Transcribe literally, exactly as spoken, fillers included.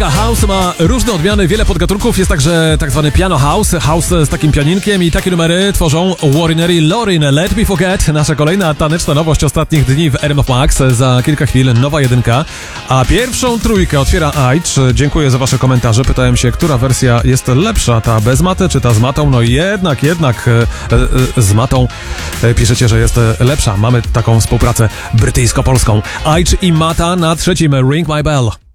muzyka house ma różne odmiany, wiele podgatunków. Jest także tak zwany piano house, house z takim pianinkiem i takie numery tworzą Warrinery Lorin. Let Me Forget, nasza kolejna taneczna nowość ostatnich dni w R M F Max. Za kilka chwil nowa jedynka, a pierwszą trójkę otwiera Aitch. Dziękuję za wasze komentarze. Pytałem się, która wersja jest lepsza, ta bez maty czy ta z matą? No jednak, jednak e, e, z matą e, piszecie, że jest lepsza. Mamy taką współpracę brytyjsko-polską. Aitch i Mata na trzecim Ring My Bell.